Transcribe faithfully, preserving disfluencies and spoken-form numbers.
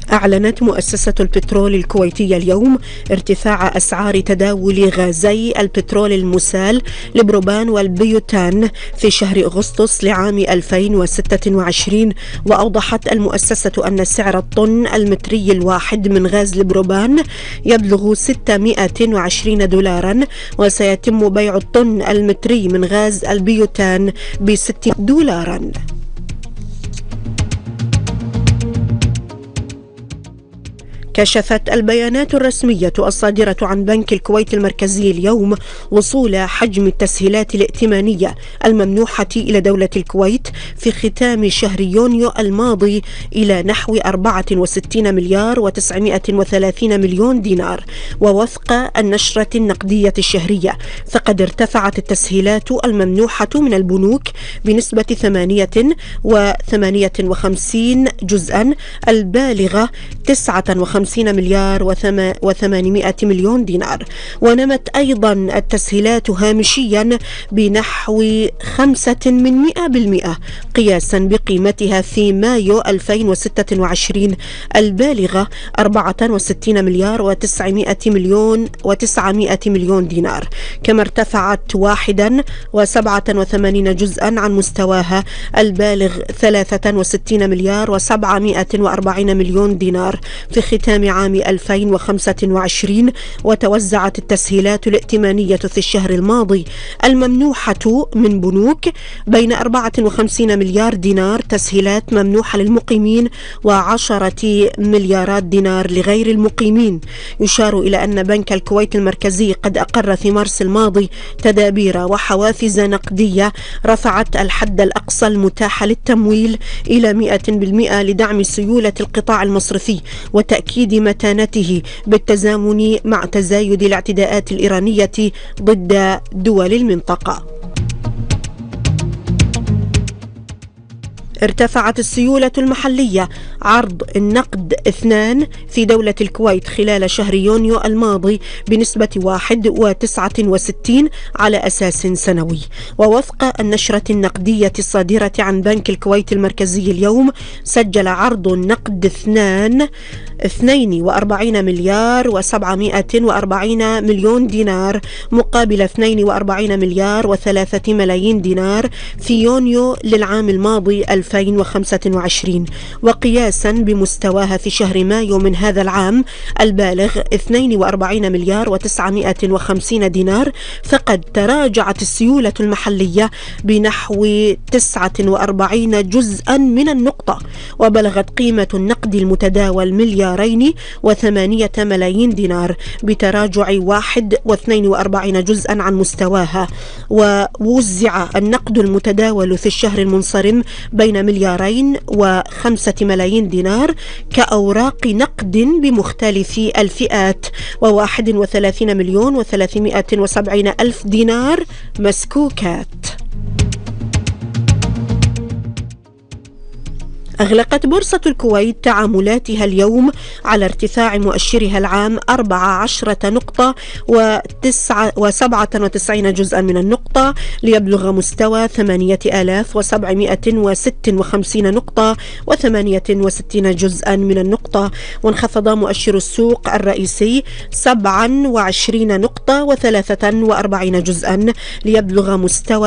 أعلنت مؤسسة البترول الكويتية اليوم ارتفاع أسعار تداول غازي البترول المسال البروبان والبيوتان في شهر أغسطس لعام ألفين وستة وعشرين. وأوضحت المؤسسة أن سعر الطن المتري الواحد من غاز البروبان يبلغ ستمائة وعشرين دولاراً، وسيتم بيع الطن المتري من غاز البيوتان بستين دولاراً. كشفت البيانات الرسمية الصادرة عن بنك الكويت المركزي اليوم وصول حجم التسهيلات الائتمانية الممنوحة إلى دولة الكويت في ختام شهر يونيو الماضي إلى نحو أربعة وستين مليار وتسعمائة وثلاثين مليون دينار. ووفق النشرة النقدية الشهرية فقد ارتفعت التسهيلات الممنوحة من البنوك بنسبة ثمانية وثمانية وخمسين جزءا البالغة تسعة وخمسين مليار وثمانمائة مليون دينار. ونمت أيضا التسهيلات هامشيا بنحو خمسة من مئة بالمئة قياسا بقيمتها في مايو ألفين وستة وعشرين البالغة أربعة وستين مليار وتسعمائة مليون وتسعمائة مليون دينار. كما ارتفعت واحدا وسبعة وثمانين جزءا عن مستواها البالغ ثلاثة وستين مليار وسبعمائة وأربعين مليون دينار في ختام عام ألفين وخمسة وعشرين. وتوزعت التسهيلات الائتمانية في الشهر الماضي الممنوحة من بنوك بين أربعة وخمسين مليار دينار تسهيلات ممنوحة للمقيمين وعشرة مليارات دينار لغير المقيمين. يشار إلى أن بنك الكويت المركزي قد أقر في مارس الماضي تدابير وحوافز نقدية رفعت الحد الأقصى المتاح للتمويل إلى مئة بالمئة لدعم سيولة القطاع المصرفي وتأكيد متانته بالتزامن مع تزايد الاعتداءات الإيرانية ضد دول المنطقة. ارتفعت السيولة المحلية عرض النقد اثنان في دولة الكويت خلال شهر يونيو الماضي بنسبة واحد وتسعة وستين على أساس سنوي. ووفق النشرة النقدية الصادرة عن بنك الكويت المركزي اليوم سجل عرض النقد اثنان اثنين وأربعين مليار وسبعمائة وأربعين مليون دينار مقابل اثنين وأربعين مليار وثلاثة ملايين دينار في يونيو للعام الماضي ألفين وخمسة وعشرين. وقياسا بمستواها في شهر مايو من هذا العام البالغ اثنين وأربعين مليار وتسعمائة وخمسين دينار فقد تراجعت السيولة المحلية بنحو تسعة وأربعين جزءا من النقطة، وبلغت قيمة النقد المتداول مليارين وثمانية ملايين دينار بتراجع واحد واثنين وأربعين جزءا عن مستواها. ووزع النقد المتداول في الشهر المنصرم بين مليارين وخمسة ملايين دينار كأوراق نقد بمختلف الفئات وواحد وثلاثين مليون وثلاثمائة وسبعين ألف دينار مسكوكات. أغلقت بورصة الكويت تعاملاتها اليوم على ارتفاع مؤشرها العام أربع عشرة نقطة وتسعة وسبعة وتسعين جزءا من النقطة ليبلغ مستوى ثمانية آلاف وسبعمائة وستة وخمسين نقطة وثمانية وستين جزءا من النقطة. وانخفض مؤشر السوق الرئيسي سبعة وعشرين نقطة وثلاثة وأربعين جزءا ليبلغ مستوى